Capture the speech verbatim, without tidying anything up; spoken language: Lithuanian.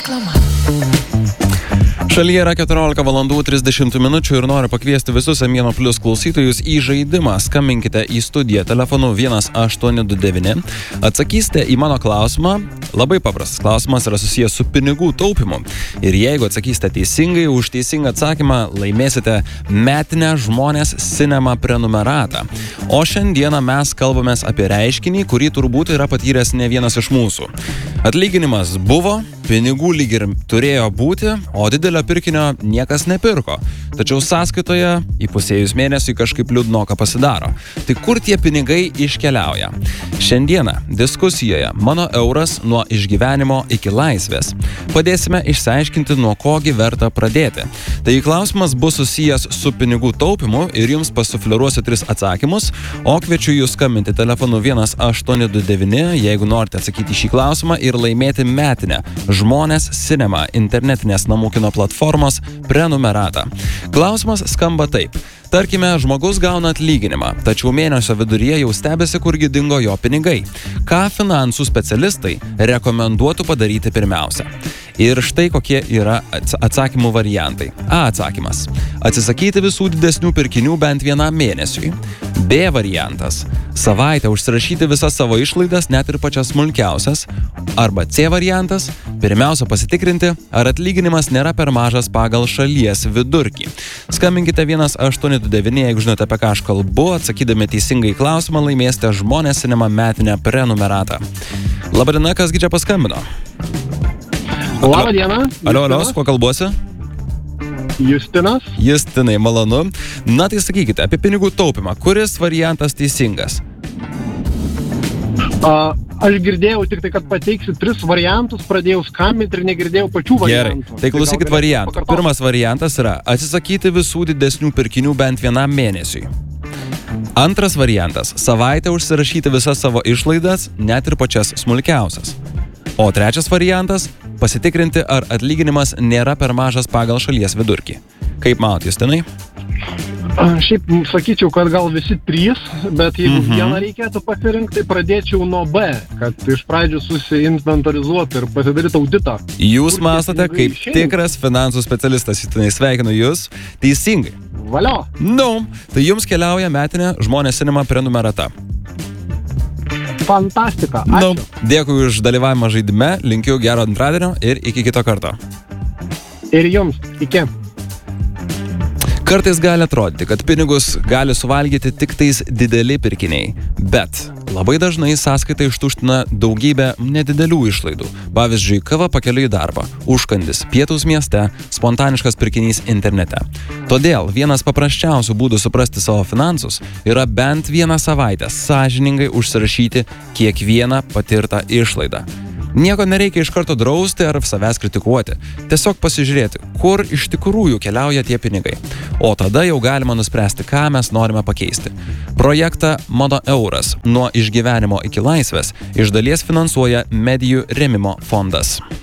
Reklama. Šalyje yra keturiolika valandų trisdešimt minučių ir noriu pakviesti visus Amieno Plus klausytojus į žaidimą. Skambinkite į studiją telefonu vienas aštuoni du devyni. Atsakysite į mano klausimą. Labai paprastas klausimas yra susijęs su pinigų taupimu. Ir jeigu atsakysite teisingai, už teisingą atsakymą laimėsite metinę Žmonės Cinema prenumeratą. O šiandieną mes kalbamės apie reiškinį, kurį turbūt yra patyręs ne vienas iš mūsų. Atlyginimas buvo, pinigų lyg ir turėjo būti, o didelio pirkinio niekas nepirko. Tačiau sąskaitoje įpusėjus mėnesiui kažkaip liūdnoka pasidaro. Tai kur tie pinigai iškeliauja? Šiandieną diskusijoje mano euras nuo išgyvenimo iki laisvės. Padėsime išsiaiškinti, nuo kogi verta pradėti. Tai klausimas bus susijęs su pinigų taupimu ir jums pasufleruosiu tris atsakymus, o kviečiu jūs skambinti telefonu vienas aštuoni du devyni, jeigu norite atsakyti šį klausimą ir laimėti metinę Žmonės Cinema internetinės namų kino platformos prenumeratą. Klausimas skamba taip. Tarkime, žmogus gauna atlyginimą, tačiau mėnesio viduryje jau stebisi, kurgi dingo jo pinigai. Ką finansų specialistai rekomenduotų padaryti pirmiausia? Ir štai kokie yra atsakymų variantai. A atsakymas. Atsisakyti visų didesnių pirkinių bent vienam mėnesiui. B variantas. Savaitę užsirašyti visas savo išlaidas, net ir pačias smulkiausias. Arba C variantas. Pirmiausia pasitikrinti, ar atlyginimas nėra per mažas pagal šalies vidurkį. Skambinkite vienas aštuoni du devyni, jeigu žinote, apie ką aš kalbu. Atsakydami teisingai klausimą laimėsite Žmonės Cinema metinę prenumeratą. Labadiena, kasgi čia paskambino? Labą dieną. Alio, alio, su kuo kalbuosi? Justinas. Justinai, malonu. Na tai sakykite, apie pinigų taupimą. Kuris variantas teisingas? A, aš girdėjau tik tai, kad pateiksiu tris variantus, pradėjau skambinti ir negirdėjau pačių variantų. Gerai, tai klausykit variantų. Pirmas variantas yra atsisakyti visų didesnių pirkinių bent vienam mėnesiui. Antras variantas – savaitę užsirašyti visas savo išlaidas, net ir pačias smulkiausias. O trečias variantas – pasitikrinti, ar atlyginimas nėra per mažas pagal šalies vidurkį. Kaip manot, Justinai? A, šiaip sakyčiau, kad gal visi trys, bet jeigu Mhm. vieną reikėtų pasirinkti, tai pradėčiau nuo B, kad iš pradžių susiinventorizuoti ir pasidaryti auditą. Jūs Kur tie mąstote pinigai kaip išeina? tikras finansų specialistas, Justinai, sveikinu jūs. Teisingai. Valio. Nu, tai jums keliauja metinė Žmonės Cinema prenumerata. Fantastika. Nu, Ačiū. dėkui už dalyvavimą žaidime, linkiu gero antradienio ir iki kito karto. Ir jums. Iki. Kartais gali atrodyti, kad pinigus gali suvalgyti tik tais dideli pirkiniai, bet labai dažnai sąskaitą ištuština daugybę nedidelių išlaidų. Pavyzdžiui, kava pakeliui į darbą, užkandis, pietūs mieste, spontaniškas pirkinys internete. Todėl vienas paprasčiausių būdų suprasti savo finansus yra bent vieną savaitę sąžiningai užsirašyti kiekvieną patirtą išlaidą. Nieko nereikia iš karto drausti ar savęs kritikuoti. Tiesiog pasižiūrėti, kur iš tikrųjų keliauja tie pinigai. O tada jau galima nuspręsti, ką mes norime pakeisti. Projektą Mano euras nuo išgyvenimo iki laisvės iš dalies finansuoja Medijų rėmimo fondas.